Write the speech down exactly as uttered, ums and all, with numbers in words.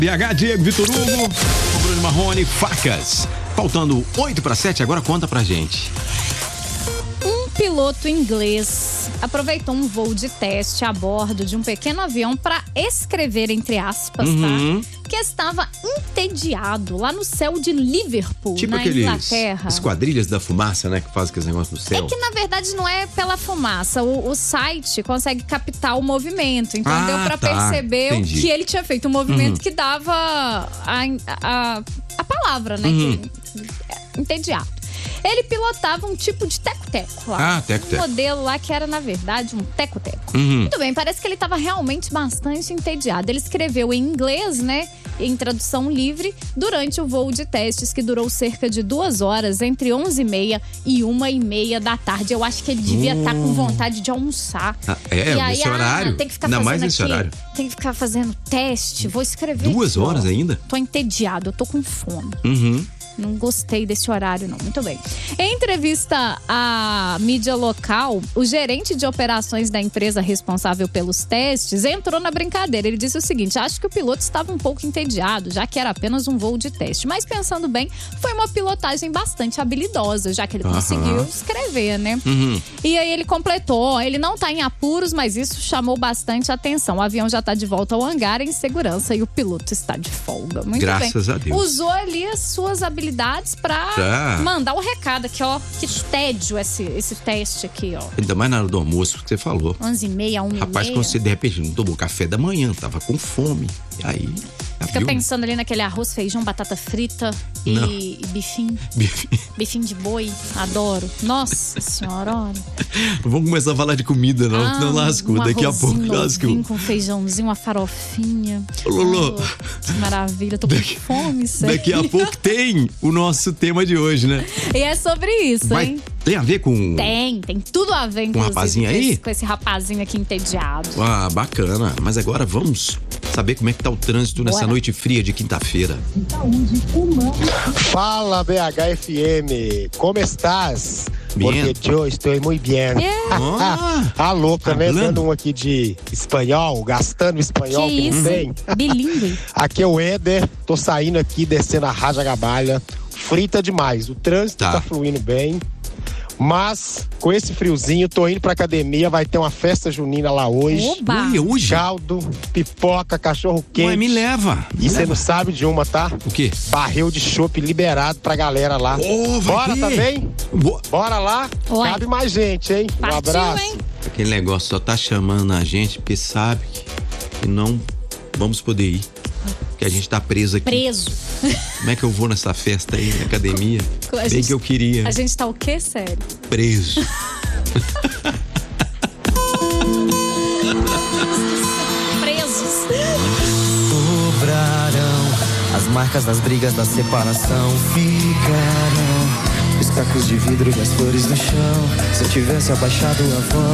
B H, Diego, Vitor Hugo, o Bruno Marrone, Facas. Faltando oito para sete, agora conta pra gente. Um piloto inglês aproveitou um voo de teste a bordo de um pequeno avião para escrever, entre aspas, Uhum. tá? Que estava entediado lá no céu de Liverpool, Tipo na aqueles Inglaterra. esquadrilhas da fumaça, né? Que fazem aqueles negócios no céu. É que, na verdade, não é pela fumaça. O, o site consegue captar o movimento. Então, Ah, deu pra tá. perceber Entendi. que ele tinha feito um movimento Uhum. que dava a, a, a palavra, né? Uhum. Que, entediado. Ele pilotava um tipo de teco-teco lá. Ah, teco-teco. Um modelo lá que era, na verdade, um teco-teco. Uhum. Muito bem, parece que ele estava realmente bastante entediado. Ele escreveu em inglês, né? Em tradução livre, durante o voo de testes que durou cerca de duas horas, entre onze e meia e uma e meia da tarde. Eu acho que ele devia estar Hum. com vontade de almoçar. Ah, é, e aí, nesse ah, horário. tem que ficar Ainda fazendo mais nesse aqui, horário. tem que ficar fazendo teste. Vou escrever. Duas aqui, ó. horas ainda? Tô entediado, eu tô com fome. Uhum. Não gostei desse horário, não. Muito bem. Em entrevista à mídia local, o gerente de operações da empresa responsável pelos testes entrou na brincadeira. Ele disse o seguinte: acho que o piloto estava um pouco entediado, já que era apenas um voo de teste. Mas pensando bem, foi uma pilotagem bastante habilidosa, já que ele Aham. conseguiu escrever, né? Uhum. E aí ele completou, ele não tá em apuros, mas isso chamou bastante atenção. O avião já tá de volta ao hangar em segurança e o piloto está de folga. Muito Graças bem. a Deus. Usou ali as suas habilidades pra Tá. mandar o recado aqui, ó. Que tédio esse, esse teste aqui, ó. Ainda mais na hora do almoço, que você falou. onze e meia, uma Rapaz, e meia. quando você de repente não tomou café da manhã, tava com fome. E aí, já Fica viu? pensando ali naquele arroz, feijão, batata frita Não. e, e bifinho. Bife. Bifinho de boi, adoro. Nossa senhora, olha. Não vamos começar a falar de comida, não, Ah, senão lascou. um Daqui a pouco arrozinho lascou. novinho com feijãozinho, uma farofinha. Ô, Lolo. Oh, que maravilha, tô com Daqui- fome, sério. Daqui a pouco tem o nosso tema de hoje, né? E é sobre isso, Vai, hein? tem a ver com... Tem, tem tudo a ver, inclusive, rapazinho com aí? esse, com esse rapazinho aqui entediado. Ah, bacana. Mas agora vamos saber como é que tá o trânsito nessa Bora. noite fria de quinta-feira. Fala B H F M, como estás? Bien. Porque eu estou muito bem. Ah, Ah, louca, né? hablando. Dando um aqui de espanhol, gastando espanhol Que que, isso? não tem. Bilingue. Aqui é o Éder, tô saindo aqui, descendo a Raja Gabalha. Frita demais, o trânsito Tá. tá, fluindo bem. Mas, com esse friozinho, tô indo pra academia, vai ter uma festa junina lá hoje. Oba! Ui, hoje? Caldo, pipoca, cachorro quente. Ué, me leva. E você não sabe de uma, tá? O quê? Barril de chopp liberado pra galera lá. Oh, vai Bora ter. também? Boa. Bora lá? Ué. Cabe mais gente, hein? Um Partiu, abraço. hein? Aquele negócio só tá chamando a gente porque sabe que não vamos poder ir. Que a gente tá preso aqui. Preso. Como é que eu vou nessa festa aí na academia? A Bem gente- que eu queria. A gente tá o quê, sério? Preso. Presos. Sobrarão as marcas das brigas da separação. Ficarão os cacos de vidro e as flores no chão. Se eu tivesse abaixado a voz